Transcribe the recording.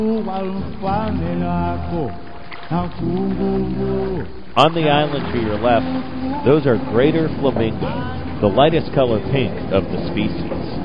On the island to your left, those are greater flamingo, the lightest color pink of the species.